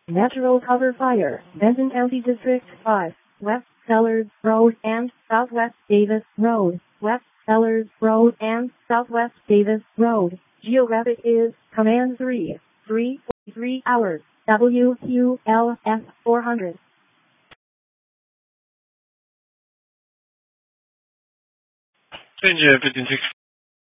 Natural cover fire, Benton County District 5, West Sellers Road and Southwest Davis Road, West Sellers Road and Southwest Davis Road. Geographic is Command 3 hours, WQLF 400. Będzie 56